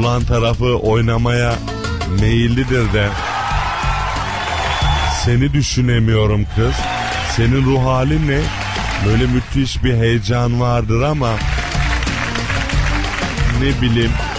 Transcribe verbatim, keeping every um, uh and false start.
olan tarafı oynamaya meyillidir de. Seni düşünemiyorum kız. Senin ruh halin ne? Böyle müthiş bir heyecan vardır ama ne bileyim,